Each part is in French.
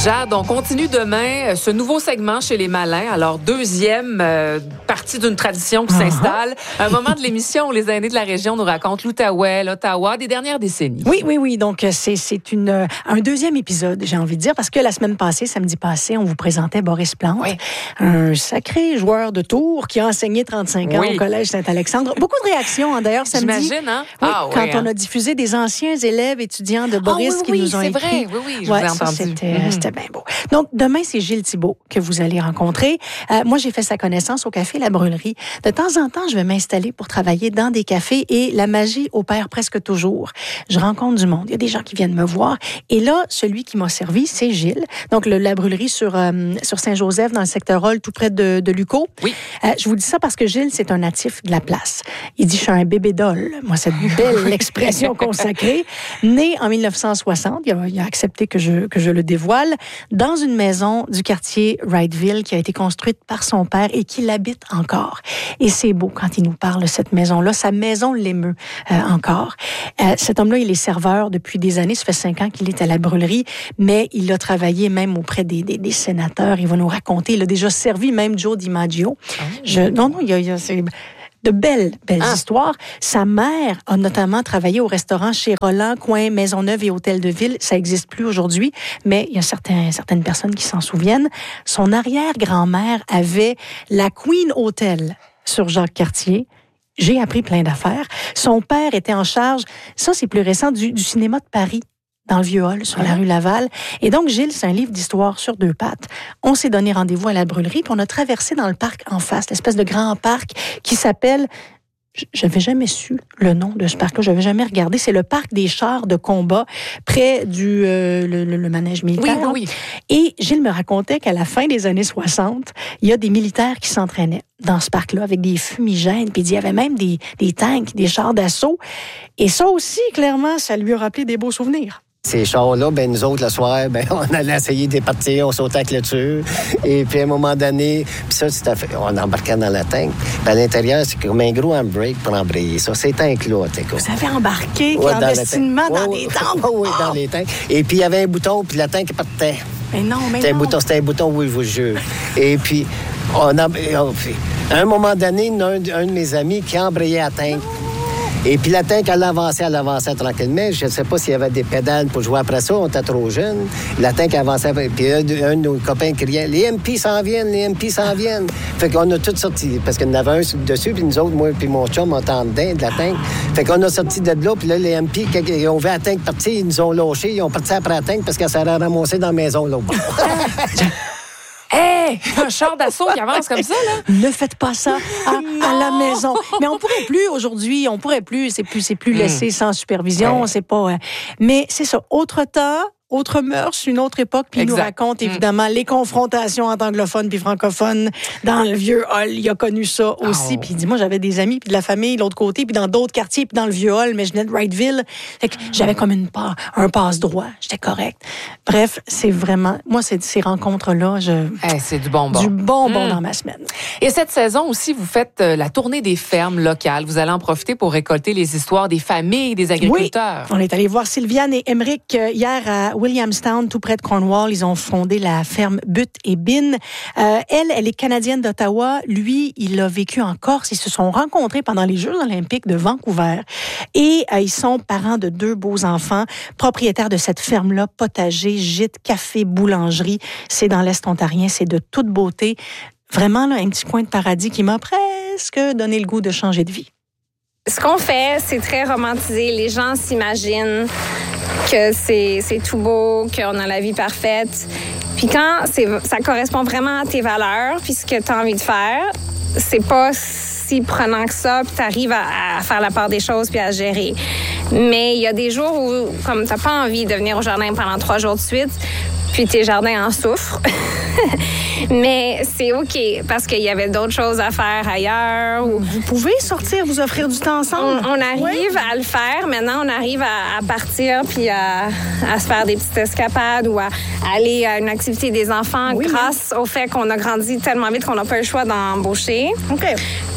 Jade, on continue demain ce nouveau segment chez les malins. Alors, deuxième partie d'une tradition qui s'installe. Un moment de l'émission où les aînés de la région nous racontent l'Outaouais, l'Ottawa des dernières décennies. Oui. Donc, c'est un deuxième épisode, j'ai envie de dire, parce que la semaine passée, samedi passé, on vous présentait Boris Plante, un sacré joueur de tour qui a enseigné 35 ans au Collège Saint-Alexandre. Beaucoup de réactions, d'ailleurs, samedi. J'imagine, hein? Quand on a diffusé des anciens élèves étudiants de Boris qui nous ont écrit. C'est vrai, je vous ai entendu. C'était bien beau. Donc, demain, c'est Gilles Thibault que vous allez rencontrer. Moi, j'ai fait sa connaissance au Café La Brûlerie. De temps en temps, je vais m'installer pour travailler dans des cafés et la magie opère presque toujours. Je rencontre du monde. Il y a des gens qui viennent me voir. Et là, celui qui m'a servi, c'est Gilles. Donc, La Brûlerie sur Saint-Joseph, dans le secteur Hall, tout près de Luco. Oui. Je vous dis ça parce que Gilles, c'est un natif de la place. Il dit, je suis un bébé doll. Moi, cette belle expression consacrée. Né en 1960, il a accepté que je le dévoile, dans une maison du quartier Wrightville qui a été construite par son père et qu'il habite encore. Et c'est beau quand il nous parle de cette maison-là. Sa maison l'émeut encore. Cet homme-là, il est serveur depuis des années. Ça fait 5 ans qu'il est à la brûlerie, mais il a travaillé même auprès des sénateurs. Il va nous raconter. Il a déjà servi même Joe DiMaggio. C'est de belles histoires. Sa mère a notamment travaillé au restaurant chez Roland, coin Maisonneuve et Hôtel de Ville. Ça n'existe plus aujourd'hui, mais il y a certaines personnes qui s'en souviennent. Son arrière-grand-mère avait la Queen Hotel sur Jacques-Cartier. J'ai appris plein d'affaires. Son père était en charge, ça c'est plus récent, du cinéma de Paris, dans le Vieux-Hall, sur la rue Laval. Et donc, Gilles, c'est un livre d'histoire sur 2 pattes. On s'est donné rendez-vous à la brûlerie, puis on a traversé dans le parc en face, l'espèce de grand parc qui s'appelle... Je n'avais jamais su le nom de ce parc-là, je n'avais jamais regardé. C'est le parc des chars de combat, près du le manège militaire. Oui. Et Gilles me racontait qu'à la fin des années 60, il y a des militaires qui s'entraînaient dans ce parc-là avec des fumigènes, puis il y avait même des tanks, des chars d'assaut. Et ça aussi, clairement, ça lui a rappelé des beaux souvenirs. Ces chars-là, nous autres, le soir, on allait essayer de partir, on sautait avec le clôture. Et puis, à un moment donné, on embarquait dans la tank. Puis à l'intérieur, c'est comme un gros handbrake pour embrayer ça. Ces tanks-là, vous avez embarqué clandestinement dans les tanks? Oui, dans les tanks. Et puis, il y avait un bouton, puis la tank partait. Mais non. C'était un bouton, oui, je vous jure. Et puis, à un moment donné, un de mes amis qui embrayait la tank. Et puis la tank, elle avançait tranquillement. Je ne sais pas s'il y avait des pédales pour jouer après ça. On était trop jeunes. La tank avançait. Puis un de nos copains criait « Les MP s'en viennent, les MP s'en viennent! » Fait qu'on a tous sorti. Parce qu'il y en avait un dessus, puis nous autres, moi puis mon chum, on était en dedans de la tank. Fait qu'on a sorti de là. Puis là, les MP, quand ils ont vu la tank partir, ils nous ont lâchés. Ils ont parti après la tank parce qu'elle s'est ramassée dans la maison, là. Hey! Un char d'assaut qui avance comme ça, là? Ne faites pas ça à la maison. Mais on pourrait plus aujourd'hui, c'est plus laissé sans supervision, c'est pas... Mais c'est ça, autre temps, autre mœurs, une autre époque, puis il nous raconte évidemment les confrontations entre anglophones puis francophones dans le Vieux-Hall. Il a connu ça aussi. Puis il dit, moi, j'avais des amis puis de la famille de l'autre côté, puis dans d'autres quartiers, puis dans le Vieux-Hall, mais je venais de Wrightville. Fait que j'avais comme un passe-droit. J'étais correct. Bref, c'est vraiment... Moi, ces rencontres-là, c'est du bonbon. Du bonbon dans ma semaine. Et cette saison aussi, vous faites la tournée des fermes locales. Vous allez en profiter pour récolter les histoires des familles, des agriculteurs. Oui. On est allé voir Sylviane et Émeric hier à Williamstown, tout près de Cornwall. Ils ont fondé la ferme Butte et Bin. Elle est canadienne d'Ottawa. Lui, il a vécu en Corse. Ils se sont rencontrés pendant les Jeux olympiques de Vancouver. Et ils sont parents de 2 beaux enfants, propriétaires de cette ferme-là, potager, gîte, café, boulangerie. C'est dans l'Est ontarien. C'est de toute beauté. Vraiment, là, un petit coin de paradis qui m'a presque donné le goût de changer de vie. Ce qu'on fait, c'est très romantisé. Les gens s'imaginent que c'est tout beau, qu'on a la vie parfaite. Puis quand ça correspond vraiment à tes valeurs, puis ce que tu as envie de faire, c'est pas si prenant que ça, puis tu arrives à faire la part des choses puis à gérer. Mais il y a des jours où, comme tu n'as pas envie de venir au jardin pendant 3 jours de suite, puis tes jardins en souffrent. Mais c'est OK, parce qu'il y avait d'autres choses à faire ailleurs. Vous pouvez sortir, vous offrir du temps ensemble? On arrive à le faire. Maintenant, on arrive à partir puis à se faire des petites escapades ou à aller à une activité des enfants grâce au fait qu'on a grandi tellement vite qu'on n'a pas le choix d'embaucher. OK.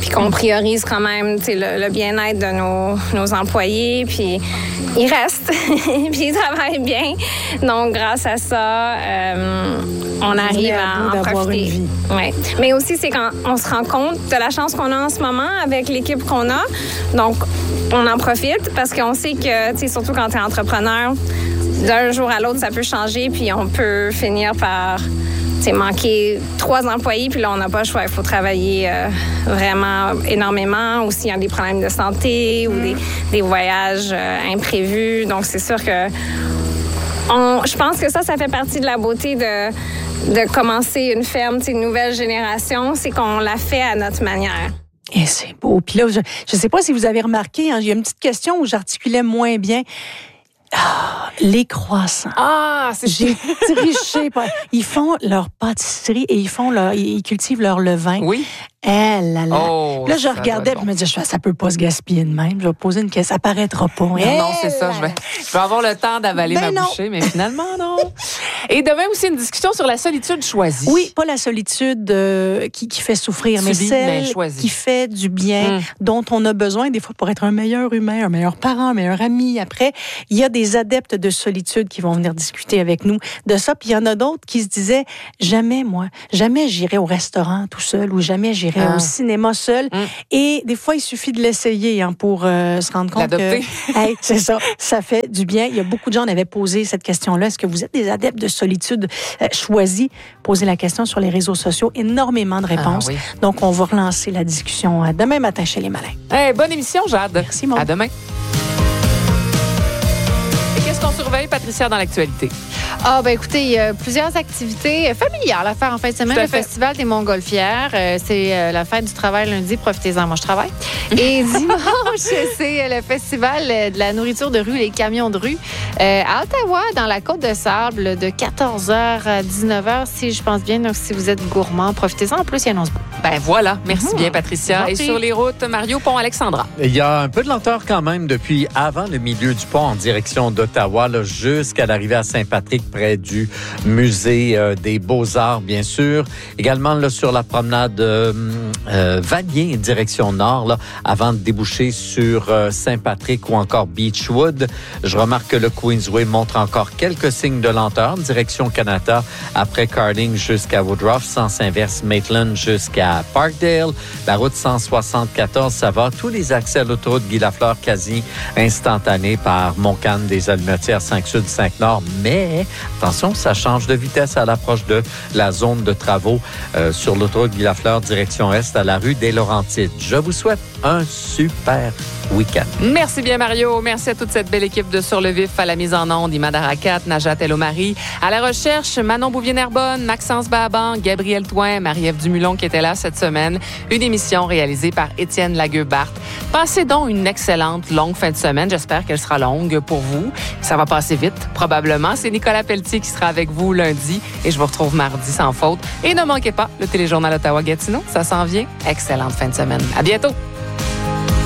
puis qu'on priorise quand même le bien-être de nos employés, puis ils restent, puis ils travaillent bien. Donc, grâce à ça, on arrive à en profiter. Ouais. Mais aussi, c'est quand on se rend compte de la chance qu'on a en ce moment avec l'équipe qu'on a. Donc, on en profite parce qu'on sait que, tu sais, surtout quand tu es entrepreneur, d'un jour à l'autre, ça peut changer, puis on peut finir par manquer 3 employés, puis là, on n'a pas le choix. Il faut travailler vraiment énormément. Ou s'il y a des problèmes de santé ou des voyages imprévus. Donc, c'est sûr que je pense que ça fait partie de la beauté de commencer une ferme, une nouvelle génération. C'est qu'on la fait à notre manière. Et c'est beau. Puis là, je ne sais pas si vous avez remarqué, il y a une petite question où j'articulais moins bien. Les croissants. J'ai triché. Ils font leur pâtisserie et ils cultivent leur levain. Oui. Là, je regardais et je me disais, ça peut pas se gaspiller de même. Je vais poser une question. Ça paraîtra pas. Non, c'est ça. Je vais avoir le temps d'avaler ma bouchée, mais finalement, non. Et demain aussi, une discussion sur la solitude choisie. Oui, pas la solitude qui fait souffrir, mais celle qui fait du bien, dont on a besoin des fois pour être un meilleur humain, un meilleur parent, un meilleur ami. Après, il y a des adeptes de solitude qui vont venir discuter avec nous de ça. Puis il y en a d'autres qui se disaient, jamais j'irai au restaurant tout seul ou jamais j'irai au cinéma seul. Et des fois, il suffit de l'essayer pour se rendre compte que c'est ça fait du bien. Il y a beaucoup de gens qui avaient posé cette question-là. Est-ce que vous êtes des adeptes de solitude choisie? Posez la question sur les réseaux sociaux. Énormément de réponses. Oui. Donc, on va relancer la discussion demain matin chez les Malins. Bonne émission, Jade. Merci, Maud. À demain. Qu'est-ce qu'on surveille, Patricia, dans l'actualité? Écoutez, il y a plusieurs activités familiales à faire en fin de semaine. Le Festival des Montgolfières, c'est la fête du travail lundi. Profitez-en, moi je travaille. Et dimanche, c'est le Festival de la nourriture de rue, les camions de rue. À Ottawa, dans la Côte-de-Sable, de 14h à 19h, si je pense bien. Donc, si vous êtes gourmand, profitez-en. En plus, il annonce beau. Voilà. Merci bien, Patricia. Et sur les routes, Mario Pont-Alexandra. Il y a un peu de lenteur quand même depuis avant le milieu du pont en direction d'Ottawa, jusqu'à l'arrivée à Saint-Patrick, près du musée des Beaux-Arts, bien sûr. Également sur la promenade Vanier, direction nord, avant de déboucher sur Saint-Patrick ou encore Beechwood. Je remarque que le Queensway montre encore quelques signes de lenteur, direction Canada, après Carding jusqu'à Woodruff, sens inverse Maitland jusqu'à Parkdale. La route 174, ça va. Tous les accès à l'autoroute Guy-Lafleur quasi instantanés par Montcalm, des Almetières, 5 Sud, 5 Nord. Mais attention, ça change de vitesse à l'approche de la zone de travaux sur l'autoroute Guy-Lafleur, direction est à la rue des Laurentides. Je vous souhaite un super week-end. Merci bien, Mario. Merci à toute cette belle équipe de Sur le Vif, à la mise en onde, Ima Darakat, Najat El-Omari, à la recherche, Manon Bouvier-Nerbonne, Maxence Baban, Gabriel Touin, Marie-Ève Dumulon qui était là cette semaine. Une émission réalisée par Étienne Lagueux-Barthes. Passez donc une excellente longue fin de semaine. J'espère qu'elle sera longue pour vous. Ça va passer vite, probablement. C'est Nicolas Pelletier qui sera avec vous lundi et je vous retrouve mardi sans faute. Et ne manquez pas le téléjournal Ottawa-Gatineau. Ça s'en vient. Excellente fin de semaine. À bientôt.